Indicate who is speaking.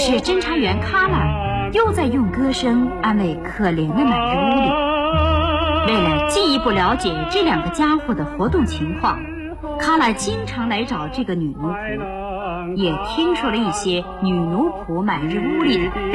Speaker 1: 是侦查员卡拉又在用歌声安慰可怜的满日乌里。为了进一步了解这两个家伙的活动情况，卡拉经常来找这个女奴仆，也听说了一些女奴仆满日乌里的